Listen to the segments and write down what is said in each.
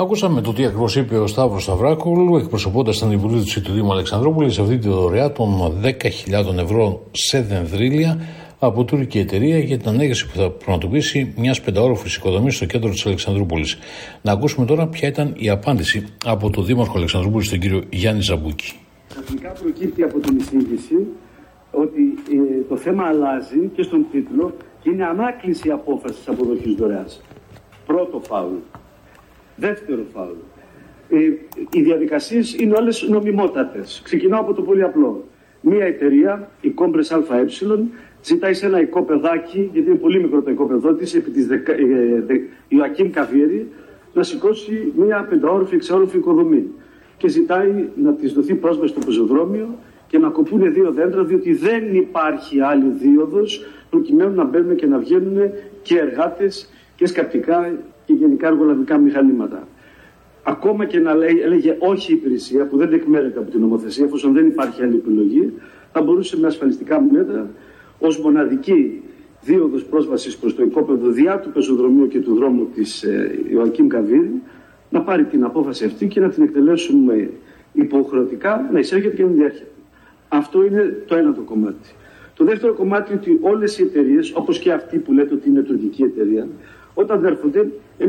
Ακούσαμε το τι ακριβώς είπε ο Σταύρος Σταυράκογλου, εκπροσωπώντας την αντιπολίτευση του Δήμου Αλεξανδρούπολης σε αυτή τη δωρεά των 10.000 ευρώ σε δενδρίλια από τουρκική εταιρεία για την ανέγερση που θα πραγματοποιήσει μιας πενταόροφης οικοδομής στο κέντρο της Αλεξανδρούπολης. Να ακούσουμε τώρα ποια ήταν η απάντηση από τον Δήμαρχο Αλεξανδρούπολης, τον κύριο Γιάννη Ζαμπούκη. Καθημερινά προκύπτει από την εισήγηση ότι το θέμα αλλάζει και στον τίτλο και είναι ανάκληση απόφασης αποδοχής δωρεάς. Πρώτο φάουλ. Δεύτερο φάουλ. Οι διαδικασίες είναι όλες νομιμότατες. Ξεκινάω από το πολύ απλό. Μία εταιρεία, η Κόμπρες ΑΕ, ζητάει σε ένα οικόπεδάκι, γιατί είναι πολύ μικρό το οικόπεδό της, επί της Ιωακίμ Καβίερη, να σηκώσει μία πενταόροφη, εξαόροφη οικοδομή. Και ζητάει να της δοθεί πρόσβαση στο πεζοδρόμιο και να κοπούνε 2 δέντρα, διότι δεν υπάρχει άλλη δίωδος προκειμένου να μπαίνουν και να βγαίνουν και εργάτες και σκαπτικά και γενικά εργολαβικά μηχανήματα. Ακόμα και να έλεγε όχι η υπηρεσία, που δεν εκμέρεται από την νομοθεσία, εφόσον δεν υπάρχει άλλη επιλογή, θα μπορούσε με ασφαλιστικά μέτρα, ως μοναδική δίωδος πρόσβασης προς το οικόπεδο διά του πεζοδρομίου και του δρόμου της Ιωακίμ Καβίερη, να πάρει την απόφαση αυτή και να την εκτελέσουμε υποχρεωτικά, να εισέρχεται και να διέρχεται. Αυτό είναι το ένα το κομμάτι. Το δεύτερο κομμάτι είναι ότι όλες οι εταιρείες, όπως και αυτή που λέτε ότι είναι τουρκική εταιρεία, όταν έρχονται,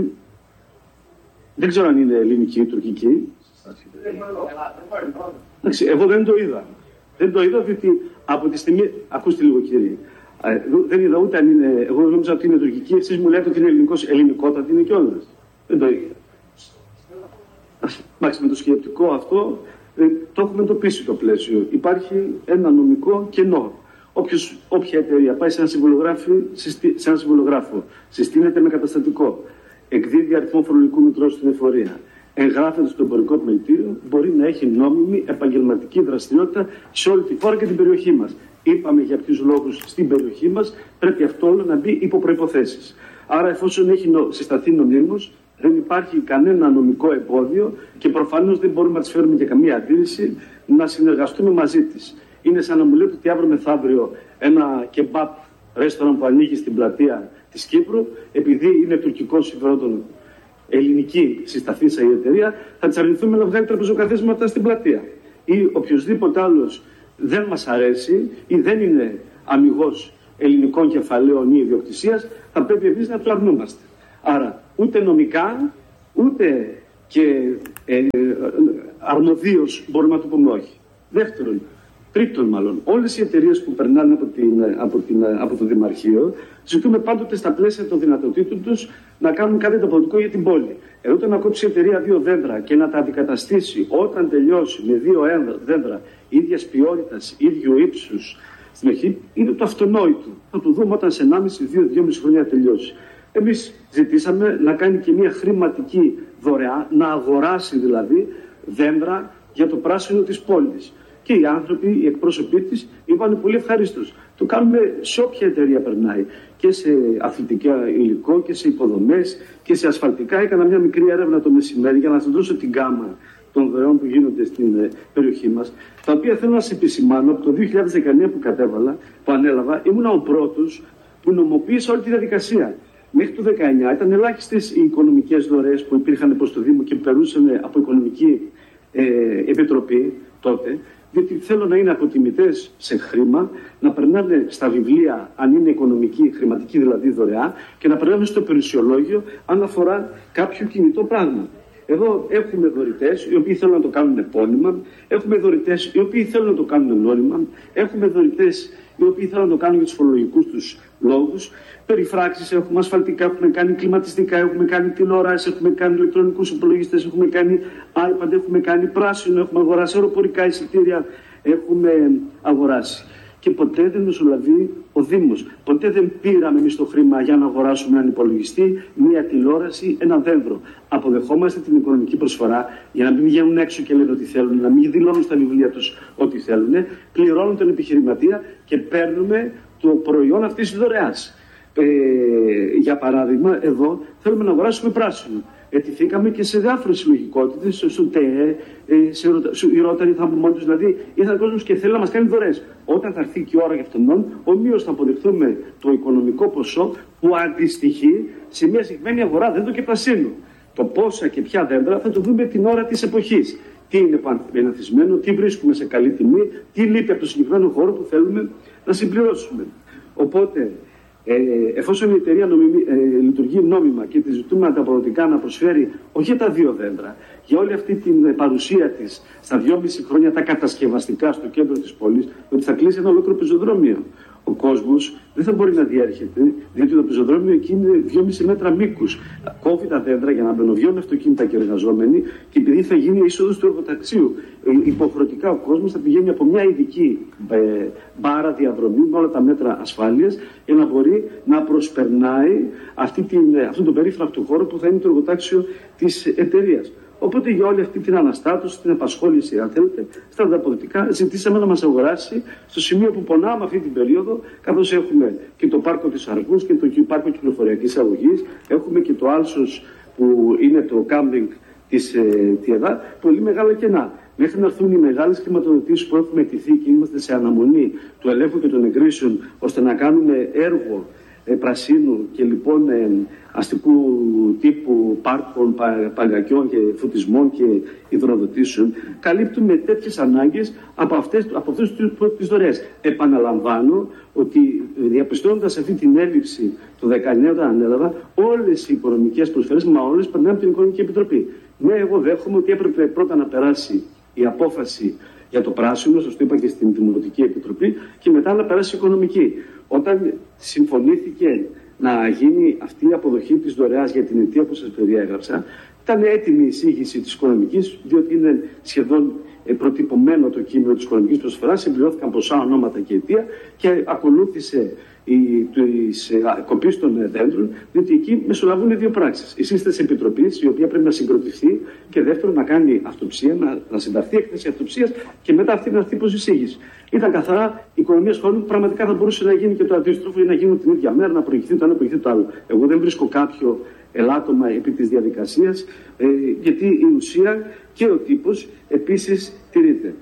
δεν ξέρω αν είναι ελληνική ή τουρκική. Εγώ δεν το είδα. Δεν το είδα διότι από τη στιγμή. Ακούστε λίγο κύριε. Δεν είδα ούτε αν είναι. Εγώ νόμιζα ότι είναι τουρκική. Εσείς μου λέτε ότι είναι ελληνικότατη, είναι κιόλας. Δεν το είδα. Με το σκεπτικό αυτό το έχουμε εντοπίσει το πλαίσιο. Υπάρχει ένα νομικό κενό. Όποια εταιρεία πάει σε ένα συμβολογράφο, συστήνεται με καταστατικό, εκδίδει αριθμό φορολογικού μητρώου στην εφορία, εγγράφεται στο εμπορικό επιμελητήριο, μπορεί να έχει νόμιμη επαγγελματική δραστηριότητα σε όλη τη χώρα και την περιοχή μας. Είπαμε για ποιους λόγους στην περιοχή μας πρέπει αυτό όλο να μπει υπό προϋποθέσεις. Άρα, εφόσον έχει συσταθεί νομίμως, δεν υπάρχει κανένα νομικό εμπόδιο και προφανώς δεν μπορούμε να της φέρουμε για καμία αντίρρηση να συνεργαστούμε μαζί της. Είναι σαν να μου λέτε ότι αύριο μεθαύριο ένα κεμπάπ ρέστοραν που ανοίγει στην πλατεία της Κύπρου, επειδή είναι τουρκικών συμφερόντων ελληνική συσταθήσα η εταιρεία, θα της αρνηθούμε να βγάλει τραπεζοκαθίσματα στην πλατεία. Ή οποιοδήποτε άλλος δεν μας αρέσει ή δεν είναι αμιγός ελληνικών κεφαλαίων ή ιδιοκτησίας, θα πρέπει εμείς να το αρνούμαστε. Άρα ούτε νομικά, ούτε και αρμοδίως μπορούμε να το πούμε όχι. Δεύτερον, τρίτον μάλλον, όλες οι εταιρείες που περνάνε από το Δημαρχείο ζητούμε πάντοτε στα πλαίσια των δυνατοτήτων τους να κάνουν κάτι ανταποδοτικό για την πόλη. Εδώ να κόψει η εταιρεία 2 δέντρα και να τα αντικαταστήσει όταν τελειώσει με 2 δέντρα ίδιας ποιότητας, ίδιου ύψους στην αρχή, είναι το αυτονόητο. Θα το δούμε όταν σε 1,5-2,5 χρόνια τελειώσει. Εμείς ζητήσαμε να κάνει και μια χρηματική δωρεά, να αγοράσει δηλαδή δέντρα για το πράσινο της πόλης. Και οι άνθρωποι, οι εκπρόσωποι της, είπαν πολύ ευχαρίστως. Το κάνουμε σε όποια εταιρεία περνάει. Και σε αθλητικά υλικό και σε υποδομές και σε ασφαλτικά. Έκανα μια μικρή έρευνα το μεσημέρι για να σας δώσω την γκάμα των δωρεών που γίνονται στην περιοχή μας. Τα οποία θέλω να σας επισημάνω από το 2019 που ανέλαβα, ήμουν ο πρώτος που νομοποίησε όλη τη διαδικασία. Μέχρι το 2019 ήταν ελάχιστες οι οικονομικές δωρεές που υπήρχαν προς το Δήμο και περνούσαν από οικονομική επιτροπή τότε. Διότι θέλω να είναι αποτιμητές σε χρήμα, να περνάνε στα βιβλία αν είναι οικονομική, χρηματική δηλαδή δωρεά και να περνάνε στο περιουσιολόγιο αν αφορά κάποιο κινητό πράγμα. Εδώ έχουμε δωρητές οι οποίοι θέλουν να το κάνουν επώνυμα, έχουμε δωρητές οι οποίοι θέλουν να το κάνουν νόμιμα, έχουμε δωρητές οι οποίοι θέλουν να το κάνουν για τους φορολογικούς τους λόγους. Περιφράξεις έχουμε, ασφαλτικά έχουμε κάνει, κλιματιστικά έχουμε κάνει, τηλεοράσεις έχουμε κάνει, ηλεκτρονικούς υπολογιστές έχουμε κάνει, iPad έχουμε κάνει, πράσινο έχουμε αγοράσει, αεροπορικά εισιτήρια έχουμε αγοράσει. Και ποτέ δεν μεσολαβεί ο Δήμος. Ποτέ δεν πήραμε εμείς το χρήμα για να αγοράσουμε έναν υπολογιστή, μία τηλεόραση, ένα δέντρο. Αποδεχόμαστε την οικονομική προσφορά για να μην βγαίνουν έξω και λένε ό,τι θέλουν, να μην δηλώνουν στα βιβλία τους ό,τι θέλουν, πληρώνουν τον επιχειρηματία και παίρνουμε το προϊόν αυτής της δωρεάς. Για παράδειγμα, εδώ θέλουμε να αγοράσουμε πράσινο. Ετηθήκαμε και σε διάφορες συλλογικότητες, στο ΤΕΕ, οι Ρόταροι θα πούμε μόνοι τους, δηλαδή ήρθαν κόσμος και θέλει να μας κάνει δωρεές. Όταν θα έρθει και η ώρα για αυτόν, ομοίως θα αποδεχθούμε το οικονομικό ποσό που αντιστοιχεί σε μια συγκεκριμένη αγορά δέντρου και πρασίνου. Το πόσα και ποια δέντρα θα το δούμε την ώρα της εποχής. Τι είναι παναθισμένο, τι βρίσκουμε σε καλή τιμή, τι λείπει από το συγκεκριμένο χώρο που θέλουμε να συμπληρώσουμε. Οπότε, εφόσον η εταιρεία λειτουργεί νόμιμα και τη ζητούμε ανταποδοτικά να προσφέρει όχι τα 2 δέντρα, για όλη αυτή την παρουσία της στα 2,5 χρόνια τα κατασκευαστικά στο κέντρο της πόλης, ότι θα κλείσει ένα ολόκληρο πεζοδρόμιο. Ο κόσμος δεν θα μπορεί να διέρχεται, διότι το πεζοδρόμιο εκεί είναι 2,5 μέτρα μήκους. Κόβει τα δέντρα για να μπαινοβιώνουν αυτοκίνητα και εργαζόμενοι, και επειδή θα γίνει η είσοδος του εργοταξίου, υποχρεωτικά ο κόσμος θα πηγαίνει από μια ειδική μπάρα διαδρομή με όλα τα μέτρα ασφάλειας για να μπορεί να προσπερνάει αυτόν τον περίφρακτο χώρο που θα είναι το εργοτάξιο της εταιρείας. Οπότε για όλη αυτή την αναστάτωση, την απασχόληση, αν θέλετε, στα ανταποδοτικά, ζητήσαμε να μας αγοράσει στο σημείο που πονάμε αυτή την περίοδο, καθώς έχουμε και το πάρκο της Αργούς και το πάρκο κυκλοφοριακής αγωγής, έχουμε και το Άλσος που είναι το κάμπινγκ της ΤΙΕΔΑ, πολύ μεγάλα κενά. Μέχρι να έρθουν οι μεγάλες χρηματοδοτήσεις που έχουμε αιτηθεί και είμαστε σε αναμονή του ελέγχου και των εγκρίσεων, ώστε να κάνουμε έργο πρασίνου και λοιπόν αστικού τύπου πάρκων, παγκακιών και φωτισμών και υδροδοτήσεων, καλύπτουμε τέτοιες ανάγκες από αυτές τις δωρεές. Επαναλαμβάνω ότι διαπιστώνοντας αυτή την έλλειψη το 19 όταν ανέλαβα, όλες οι οικονομικές προσφέρειες, μα όλες περνάνε από την Οικονομική Επιτροπή. Ναι, εγώ δέχομαι ότι έπρεπε πρώτα να περάσει η απόφαση για το πράσινο, σας το είπα και στην Δημοτική Επιτροπή, και μετά να περάσει η οικονομική. Όταν συμφωνήθηκε να γίνει αυτή η αποδοχή της δωρεάς για την αιτία που σας περιέγραψα, ήταν έτοιμη η εισήγηση της οικονομικής, διότι είναι σχεδόν προτυπωμένο το κείμενο της οικονομικής προσφοράς, συμπληρώθηκαν ποσά, ονόματα και αιτία και ακολούθησε της κοπής των δέντρων, διότι εκεί μεσολαβούν 2 πράξεις. Η σύσταση επιτροπής, η οποία πρέπει να συγκροτηθεί, και δεύτερον να κάνει αυτοψία, να συνταχθεί έκθεση αυτοψίας και μετά αυτή να έρθει προς εισήγηση. Ήταν καθαρά οικονομία χρόνου που πραγματικά θα μπορούσε να γίνει και το αντίστροφο ή να γίνουν την ίδια μέρα, να προηγηθεί το ένα, να προηγηθεί το άλλο. Εγώ δεν βρίσκω κάποιο ελάττωμα επί της διαδικασίας, γιατί η ουσία και ο τύπος επίσης τηρείται.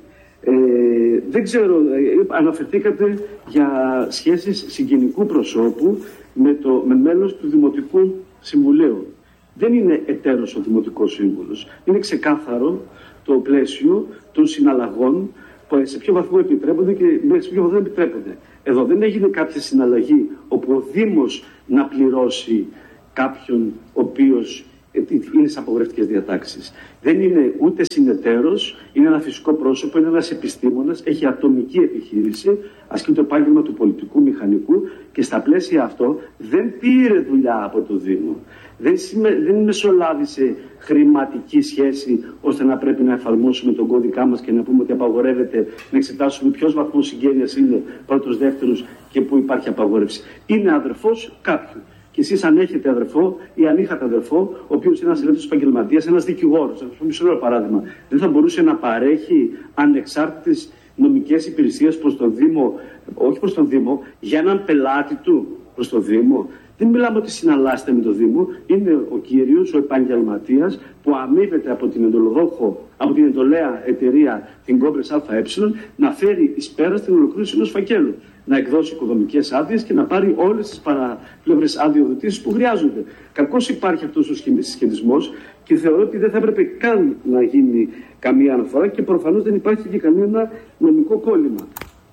Δεν ξέρω, αναφερθήκατε για σχέσεις συγγενικού προσώπου με μέλος του Δημοτικού Συμβουλίου. Δεν είναι εταίρος ο Δημοτικός Σύμβουλος. Είναι ξεκάθαρο το πλαίσιο των συναλλαγών, σε ποιο βαθμό επιτρέπονται και σε ποιο βαθμό δεν επιτρέπονται. Εδώ δεν έγινε κάποια συναλλαγή όπου ο Δήμος να πληρώσει κάποιον ο οποίος είναι σε απογορευτικές διατάξεις. Δεν είναι ούτε συνεταίρος, είναι ένα φυσικό πρόσωπο, είναι ένας επιστήμονας, έχει ατομική επιχείρηση, ασκεί το επάγγελμα του πολιτικού μηχανικού και στα πλαίσια αυτό δεν πήρε δουλειά από το Δήμο. Δεν μεσολάβησε χρηματική σχέση ώστε να πρέπει να εφαρμόσουμε τον κώδικά μας και να πούμε ότι απαγορεύεται να εξετάσουμε ποιος βαθμός συγγένειας είναι πρώτος, δεύτερος και πού υπάρχει απαγόρευση. Είναι αδερφός κάποιου. Και εσείς αν έχετε αδερφό ή αν είχατε αδερφό, ο οποίος είναι ένας ελεύθερος επαγγελματίας, ένας δικηγόρος, θα σας πω μισό παράδειγμα, δεν θα μπορούσε να παρέχει ανεξάρτητες νομικές υπηρεσίες προς τον Δήμο, όχι προς τον Δήμο, για έναν πελάτη του προς τον Δήμο? Δεν μιλάμε ότι συναλλάσσεται με τον Δήμο, είναι ο κύριος, ο επαγγελματίας που αμείβεται από την εντολοδόχο, από την εντολέα εταιρεία, την Κόμπρες ΑΕ, να φέρει εις πέρα στην ολοκλήρωση ενός φακέλου, να εκδώσει οικοδομικές άδειες και να πάρει όλες τις παραπλευρές αδειοδοτήσεις που χρειάζονται. Κακώς υπάρχει αυτός ο συσχετισμός και θεωρώ ότι δεν θα έπρεπε καν να γίνει καμία αναφορά και προφανώς δεν υπάρχει και κανένα νομικό κόλλημα.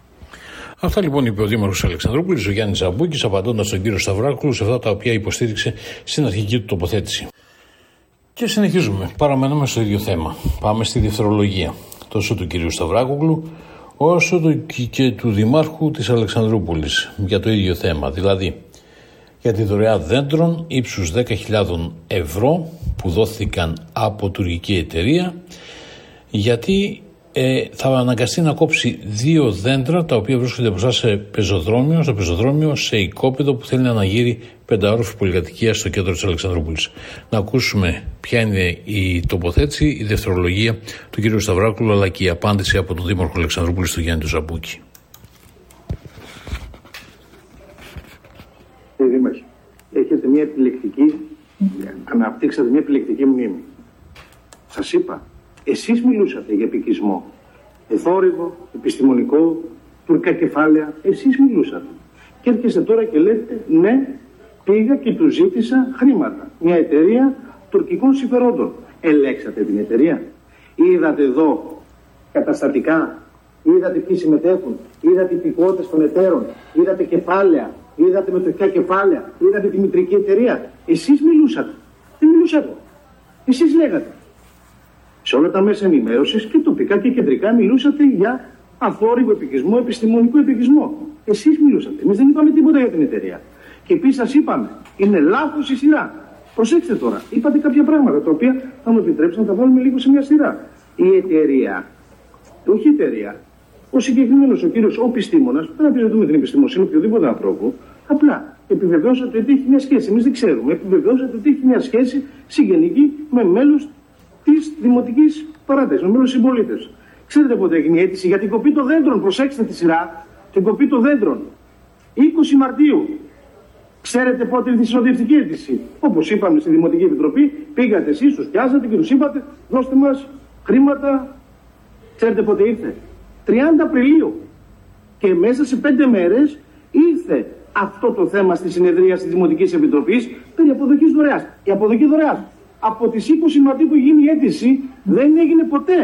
Αυτά λοιπόν είπε ο Δήμαρχος Αλεξανδρούπολης, ο Γιάννης Ζαμπούκης, απαντώντας στον κύριο Σταυράκουλο σε αυτά τα οποία υποστήριξε στην αρχική του τοποθέτηση. Και συνεχίζουμε. Παραμένουμε στο ίδιο θέμα. Πάμε στη δευτερολογία τόσο του κυρίου Σταυράκουλου όσο και του Δημάρχου της Αλεξανδρούπολης για το ίδιο θέμα. Δηλαδή για τη δωρεά δέντρων ύψους 10.000 ευρώ που δόθηκαν από τουρκική εταιρεία, γιατί θα αναγκαστεί να κόψει 2 δέντρα τα οποία βρίσκονται μπροστά στο πεζοδρόμιο, σε οικόπεδο που θέλει να αναγείρει 5όροφη πολυκατοικία στο κέντρο της Αλεξανδρούπολης. Να ακούσουμε ποια είναι η τοποθέτηση, η δευτερολογία του κ. Σταυράκουλου, αλλά και η απάντηση από τον Δήμαρχο Αλεξανδρούπολης, του Γιάννη του Ζαμπούκη. Κύριε Δήμαρχε, έχετε μια επιλεκτική, αναπτύξατε μια επιλεκτική μνήμη. Σας είπα, εσείς μιλούσατε για επικισμό, θόρυβο, επιστημονικό, τουρκικά κεφάλαια, εσείς μιλούσατε. Και έρχεστε τώρα και λέτε, ναι, πήγα και του ζήτησα χρήματα. Μια εταιρεία τουρκικών συμφερόντων. Ελέξατε την εταιρεία. Είδατε εδώ καταστατικά. Είδατε ποιοι συμμετέχουν. Είδατε υπηκότητες των εταίρων. Είδατε κεφάλαια. Είδατε μετοχικά κεφάλαια. Είδατε τη μητρική εταιρεία. Εσείς μιλούσατε. Δεν μιλούσα εγώ. Εσείς λέγατε. Σε όλα τα μέσα ενημέρωσης και τοπικά και κεντρικά μιλούσατε για αθόρυβο επικισμό, επιστημονικό επικισμό. Εσείς μιλούσατε. Εμείς δεν είπαμε τίποτα για την εταιρεία. Και επίσης σας είπαμε, είναι λάθος η σειρά. Προσέξτε τώρα, είπατε κάποια πράγματα τα οποία θα μου επιτρέψετε να τα βάλουμε λίγο σε μια σειρά. Η εταιρεία, όχι η εταιρεία, ο συγκεκριμένος ο κύριος, ο επιστήμονας, δεν αμφισβητούμε την επιστημοσύνη οποιοδήποτε ανθρώπου, απλά επιβεβαιώσατε ότι έχει μια σχέση. Εμείς δεν ξέρουμε. Επιβεβαιώσατε ότι έχει μια σχέση συγγενική με μέλος της δημοτικής παράταξης, με μέλος συμπολίτες. Ξέρετε πότε έγινε η αίτηση για την κοπή των δέντρων? Προσέξτε τη σειρά. Την κοπή των δέντρων. 20 Μαρτίου. Ξέρετε πότε ήρθε η συνοδευτική αίτηση? Όπως είπαμε στη Δημοτική Επιτροπή, πήγατε εσείς, τους πιάσατε και τους είπατε, δώστε μας χρήματα. Ξέρετε πότε ήρθε? 30 Απριλίου. Και μέσα σε 5 μέρες ήρθε αυτό το θέμα στη συνεδρία της Δημοτικής Επιτροπής περί αποδοχής δωρεάς. Η αποδοχή δωρεάς από τις 20 Μαρτίου που γίνει η αίτηση δεν έγινε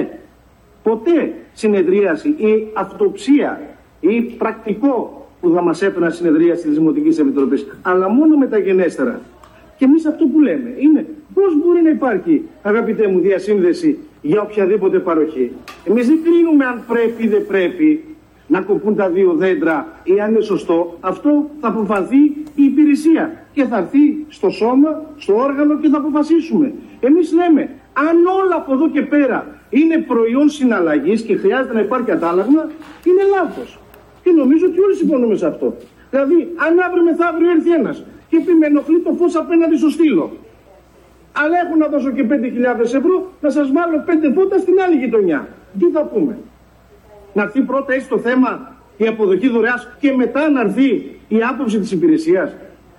ποτέ συνεδρίαση ή αυτοψία ή πρακτικό που θα μας έφεραν συνεδρίαση της Δημοτικής Επιτροπής, αλλά μόνο μεταγενέστερα. Και εμείς αυτό που λέμε είναι πώς μπορεί να υπάρχει, αγαπητέ μου, διασύνδεση για οποιαδήποτε παροχή. Εμείς δεν κρίνουμε αν πρέπει ή δεν πρέπει να κοπούν τα 2 δέντρα ή αν είναι σωστό. Αυτό θα αποφανθεί η υπηρεσία και θα έρθει στο σώμα, στο όργανο και θα αποφασίσουμε. Εμείς λέμε, αν όλα από εδώ και πέρα είναι προϊόν συναλλαγής και χρειάζεται να υπάρχει αντάλλαγμα, είναι λάθος. Και νομίζω ότι όλοι συμφωνούμε σε αυτό. Δηλαδή, αν αύριο μεθαύριο έρθει ένας και πει με ενοχλεί το φως απέναντι στο στήλο, αλλά έχω να δώσω και 5.000 ευρώ να σας βάλω 5 φώτα στην άλλη γειτονιά, τι θα πούμε? Να έρθει πρώτα έτσι το θέμα η αποδοχή δωρεάς και μετά να έρθει η άποψη της υπηρεσίας?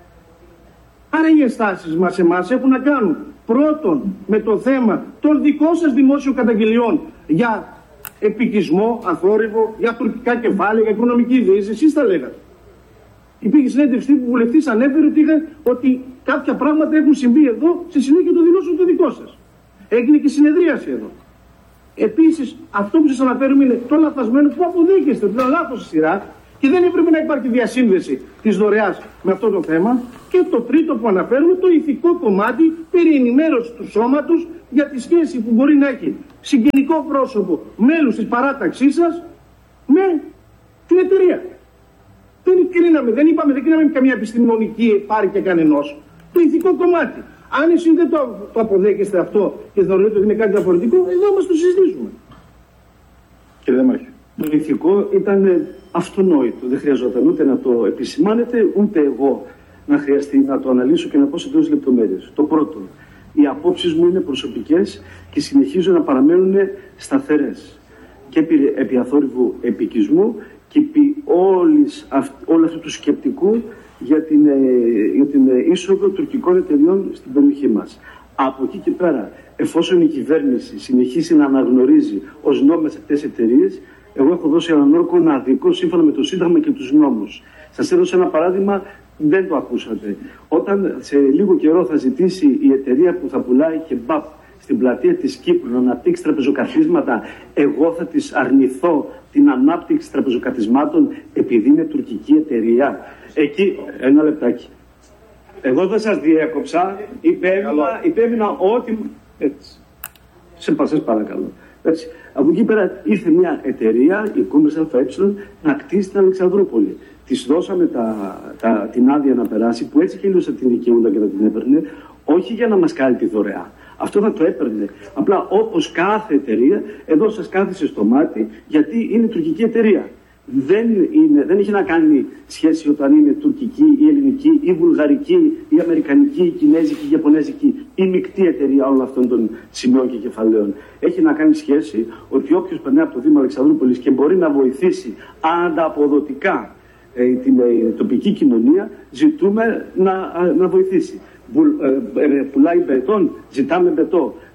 Άρα οι ενστάσεις μας εμάς έχουν να κάνουν πρώτον με το θέμα των δικών σας δημόσιων καταγγελιών για επικισμό, αθόρυβο, για τουρκικά κεφάλαια, για οικονομική διοίκηση. Εσείς τα λέγατε. Υπήρχε συνέντευξη που ο βουλευτής ανέφερε ότι κάποια πράγματα έχουν συμβεί εδώ σε συνέχεια των δηλώσεων των δικών σας. Έγινε και συνεδρίαση εδώ. Επίσης, αυτό που σας αναφέρουμε είναι το λαθασμένο που αποδέχεστε, ότι είναι λάθος σειρά και δεν έπρεπε να υπάρχει διασύνδεση της δωρεάς με αυτό το θέμα. Και το τρίτο που αναφέρουμε, το ηθικό κομμάτι περί ενημέρωση του σώματος για τη σχέση που μπορεί να έχει συγγενικό πρόσωπο μέλους της παράταξής σας με την εταιρεία. Δεν κρίναμε καμία επιστημονική επάρκεια κανενός. Το ηθικό κομμάτι. Αν εσείς δεν το αποδέχεστε αυτό και θεωρείτε ότι είναι κάτι διαφορετικό, εδώ μας το συζητήσουμε. Κύριε Δήμαρχε. Το ηθικό ήταν αυτονόητο. Δεν χρειαζόταν ούτε να το επισημάνετε, ούτε εγώ να χρειαστεί να το αναλύσω και να πω σε 2 λεπτομέρειες. Το πρώτο, οι απόψεις μου είναι προσωπικές και συνεχίζουν να παραμένουν σταθερές. Και επί αθόρυβου επικισμού και επί όλου αυτού του σκεπτικού για την είσοδο τουρκικών εταιριών στην περιοχή μας. Από εκεί και πέρα, εφόσον η κυβέρνηση συνεχίσει να αναγνωρίζει ως νόμιμες αυτές τις εταιρείες, εγώ έχω δώσει έναν όρκο να αδικό σύμφωνα με το Σύνταγμα και τους νόμους. Σας έδωσα ένα παράδειγμα, δεν το ακούσατε. Όταν σε λίγο καιρό θα ζητήσει η εταιρεία που θα πουλάει κεμπάπ στην πλατεία της Κύπρου να αναπτύξει τραπεζοκαθίσματα, εγώ θα της αρνηθώ την ανάπτυξη τραπεζοκαθισμάτων επειδή είναι τουρκική εταιρεία? Εκεί, ένα λεπτάκι. Εγώ δεν σας διέκοψα, υπέβηνα ό,τι... Έτσι. Σε παρακαλώ. Έτσι. Από εκεί πέρα ήρθε μια εταιρεία, η Κούμερς ΑΕ, να κτίσει την Αλεξανδρούπολη. Της δώσαμε την άδεια να περάσει, που έτσι και ήλιος την δικαιούντα και να την έπαιρνε, όχι για να μας κάνει τη δωρεά. Αυτό θα το έπαιρνε. Απλά όπως κάθε εταιρεία, εδώ σας κάθισε στο μάτι, γιατί είναι τουρκική εταιρεία. Δεν έχει να κάνει σχέση όταν είναι τουρκική ή ελληνική ή βουλγαρική ή αμερικανική ή κινέζικη ή ιαπωνέζικη ή μεικτή εταιρεία όλων αυτών των σημείων και κεφαλαίων. Έχει να κάνει σχέση ότι όποιος περνάει από το Δήμο Αλεξανδρούπολης και μπορεί να βοηθήσει ανταποδοτικά την τοπική κοινωνία, ζητούμε να βοηθήσει. Πουλάει μπετόν, ζητάμε μπετό.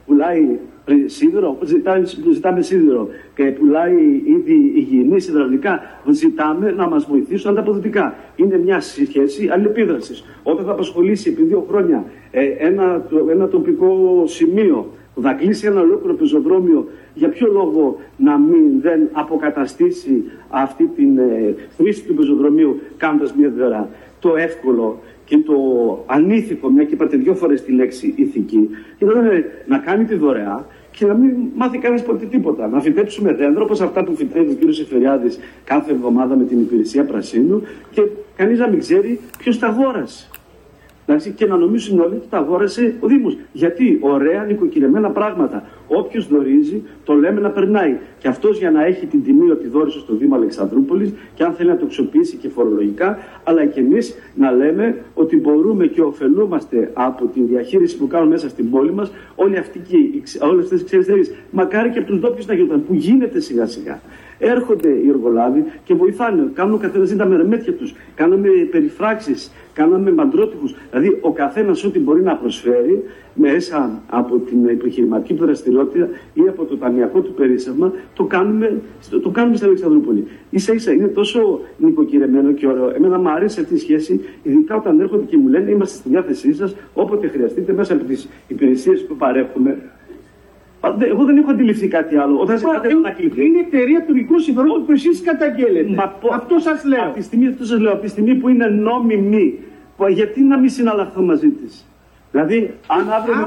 πουλάει σίδερο, ζητάμε σίδερο και πουλάει ήδη υγιεινή υδραυλικά, ζητάμε να μας βοηθήσουν ανταποδοτικά. Είναι μια σχέση αλληλεπίδρασης. Όταν θα απασχολήσει επί 2 χρόνια ένα τοπικό σημείο, θα κλείσει ένα ολόκληρο πεζοδρόμιο, για ποιο λόγο να μην δεν αποκαταστήσει αυτή την χρήση του πεζοδρομίου κάνοντας μια δωρεά? Το εύκολο και το ανήθικο, μια και είπατε 2 φορές τη λέξη ηθική, ήταν να κάνει τη δωρεά και να μην μάθει κανείς ποτέ τίποτα. Να φυτέψουμε δέντρα όπως αυτά που φυτεύει ο κ. Σεφεριάδης κάθε εβδομάδα με την υπηρεσία πρασίνου και κανείς να μην ξέρει ποιος τα αγόρασε. Εντάξει, και να νομίζουν όλοι ότι τα αγόρασε ο Δήμος. Γιατί ωραία νοικοκυρεμένα πράγματα. Όποιος δωρίζει, το λέμε να περνάει. Και αυτός για να έχει την τιμή ότι δώρισε στο Δήμο Αλεξανδρούπολης και αν θέλει να το αξιοποιήσει και φορολογικά, αλλά και εμείς να λέμε ότι μπορούμε και ωφελούμαστε από τη διαχείριση που κάνουμε μέσα στην πόλη μας, όλες αυτές τις εξαιρέσεις. Μακάρι και από τους ντόπιους να γίνονταν, που γίνεται σιγά σιγά. Έρχονται οι εργολάβοι και βοηθάνε. Κάνουν ο καθένας τα μερεμέτια τους. Κάναμε περιφράξεις, κάναμε μαντρότυπους. Δηλαδή ο καθένας ό,τι μπορεί να προσφέρει μέσα από την επιχειρηματική του δραστηριότητα ή από το ταμιακό του περίσσευμα, το κάνουμε στην Αλεξανδρούπολη. Ίσα-ίσα είναι τόσο νοικοκυρεμένο και ωραίο. Εμένα μου αρέσει αυτή η σχέση, ειδικά όταν έρχονται και μου λένε είμαστε στη διάθεσή σας όποτε χρειαστείτε μέσα από τις υπηρεσίες που παρέχουμε. Εγώ δεν έχω αντιληφθεί κάτι άλλο. Όταν είναι εταιρεία τουρκικού συμφερόντος που εσείς καταγγέλλετε. Αυτό σας λέω. Από τη στιγμή που είναι νόμιμη, γιατί να μην συναλλαχθώ μαζί της? Δηλαδή, αν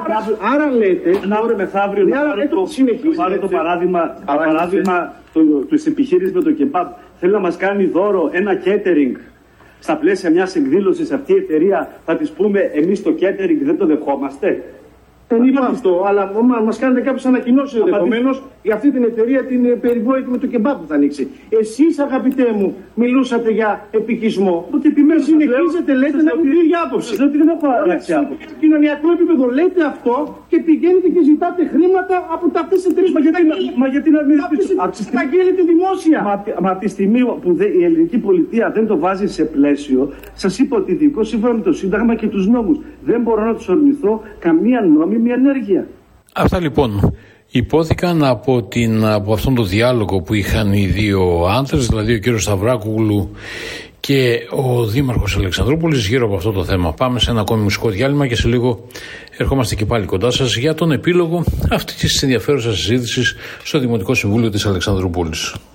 αύριο μεθαύριο να πάρω το παράδειγμα της επιχείρησης με το κεμπάπ, θέλει να μας κάνει δώρο ένα catering στα πλαίσια μιας εκδήλωσης, αυτή η εταιρεία θα της πούμε εμείς το catering δεν το δεχόμαστε? Δεν είπα αυτό, αλλά μας κάνετε κάποιες ανακοινώσεις ενδεχομένως για αυτή την εταιρεία την περιβόητη με το κεμπάπ που θα ανοίξει. Εσείς, αγαπητέ μου, μιλούσατε για επικισμό. Ότι επιμένω, συνεχίζετε, λέτε να μην ίδια άποψη. Δεν έχω αλλάξει άποψη. Στο κοινωνιακό επίπεδο λέτε αυτό και πηγαίνετε και ζητάτε χρήματα από αυτές τις εταιρείες. Μα γιατί να μην καταγγέλλετε δημόσια. Μα από τη στιγμή που η ελληνική πολιτεία δεν το βάζει σε πλαίσιο, σας είπα ότι ειδικό σύμφωνα με το Σύνταγμα και τους νόμους δεν μπορώ να τους ορμηθώ καμία νόμιμη ενέργεια. Αυτά λοιπόν υπόθηκαν από αυτόν τον διάλογο που είχαν οι 2 άντρες, δηλαδή ο κύριος Σταυράκουγλου και ο Δήμαρχος Αλεξανδρούπολης γύρω από αυτό το θέμα. Πάμε σε ένα ακόμη μουσικό διάλειμμα και σε λίγο ερχόμαστε και πάλι κοντά σας για τον επίλογο αυτής της ενδιαφέρουσας συζήτησης στο Δημοτικό Συμβούλιο της Αλεξανδρούπολης.